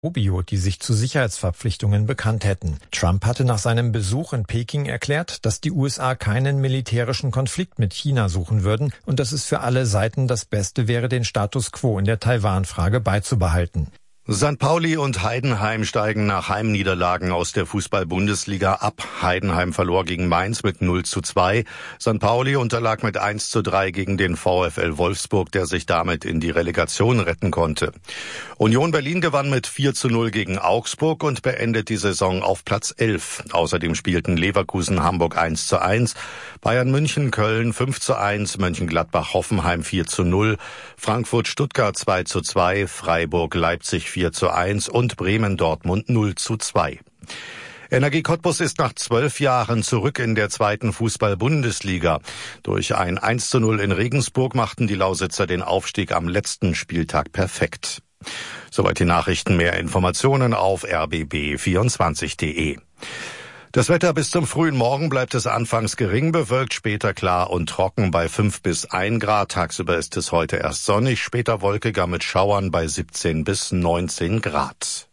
Rubio, die sich zu Sicherheitsverpflichtungen bekannt hätten. Trump hatte nach seinem Besuch in Peking erklärt, dass die USA keinen militärischen Konflikt mit China suchen würden und dass es für alle Seiten das Beste wäre, den Status quo in der Taiwan-Frage beizubehalten. St. Pauli und Heidenheim steigen nach Heimniederlagen aus der Fußball-Bundesliga ab. Heidenheim verlor gegen Mainz mit 0:2. St. Pauli unterlag mit 1:3 gegen den VfL Wolfsburg, der sich damit in die Relegation retten konnte. Union Berlin gewann mit 4:0 gegen Augsburg und beendet die Saison auf Platz 11. Außerdem spielten Leverkusen Hamburg 1:1, Bayern München Köln 5:1, Mönchengladbach Hoffenheim 4:0, Frankfurt Stuttgart 2:2, Freiburg Leipzig 4:1 und Bremen Dortmund 0:2. Energie Cottbus ist nach 12 Jahren zurück in der zweiten Fußball-Bundesliga. Durch ein 1:0 in Regensburg machten die Lausitzer den Aufstieg am letzten Spieltag perfekt. Soweit die Nachrichten. Mehr Informationen auf rbb24.de. Das Wetter: bis zum frühen Morgen bleibt es anfangs gering bewölkt, später klar und trocken bei 5 bis 1 Grad. Tagsüber ist es heute erst sonnig, später wolkiger mit Schauern bei 17 bis 19 Grad.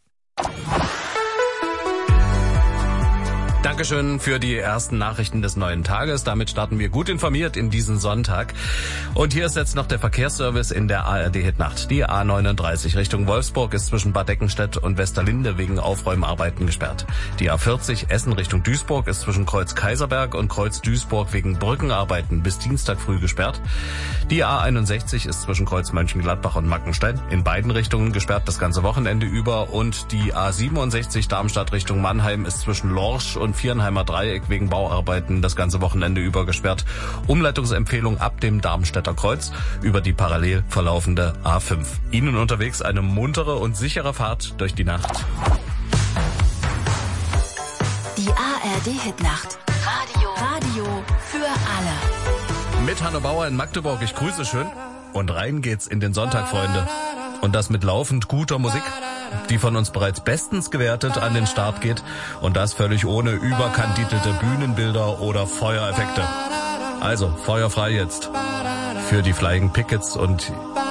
Dankeschön für die ersten Nachrichten des neuen Tages. Damit starten wir gut informiert in diesen Sonntag. Und hier ist jetzt noch der Verkehrsservice in der ARD-Hitnacht. Die A39 Richtung Wolfsburg ist zwischen Bad Eckenstedt und Westerlinde wegen Aufräumarbeiten gesperrt. Die A40 Essen Richtung Duisburg ist zwischen Kreuz Kaiserberg und Kreuz Duisburg wegen Brückenarbeiten bis Dienstag früh gesperrt. Die A61 ist zwischen Kreuz Mönchengladbach und Mackenstein in beiden Richtungen gesperrt das ganze Wochenende über. Und die A67 Darmstadt Richtung Mannheim ist zwischen Lorsch und Viernheimer Dreieck wegen Bauarbeiten das ganze Wochenende über gesperrt. Umleitungsempfehlung ab dem Darmstädter Kreuz über die parallel verlaufende A5. Ihnen unterwegs eine muntere und sichere Fahrt durch die Nacht. Die ARD-Hitnacht. Radio für alle. Mit Hanno Bauer in Magdeburg. Ich grüße schön. Und rein geht's in den Sonntag, Freunde. Und das mit laufend guter Musik, die von uns bereits bestens gewertet an den Start geht. Und das völlig ohne überkandidelte Bühnenbilder oder Feuereffekte. Also, feuerfrei jetzt. Für die Flying Pickets und